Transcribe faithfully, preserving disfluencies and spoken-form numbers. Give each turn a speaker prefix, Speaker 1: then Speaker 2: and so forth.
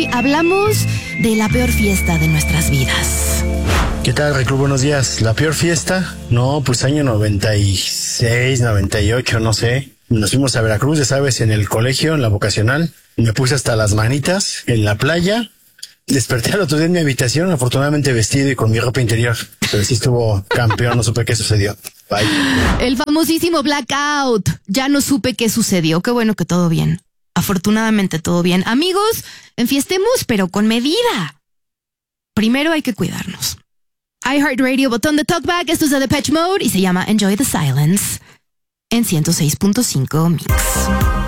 Speaker 1: hablamos de la peor fiesta de nuestras vidas.
Speaker 2: ¿Qué tal, Reclu? Buenos días. ¿La peor fiesta? No, pues año noventa y seis, noventa y ocho, no sé. Nos fuimos a Veracruz, ya sabes, en el colegio, en la vocacional. Me puse hasta las manitas en la playa. Desperté al otro día en mi habitación, afortunadamente vestido y con mi ropa interior. Pero sí estuvo campeón, no supe qué sucedió. Bye.
Speaker 1: El famosísimo blackout. Ya no supe qué sucedió. Qué bueno que todo bien. Afortunadamente todo bien. Amigos, enfiestemos, pero con medida. Primero hay que cuidarnos. iHeartRadio, botón de talkback. Esto es de Depeche Mode y se llama Enjoy the Silence en ciento seis punto cinco Mix.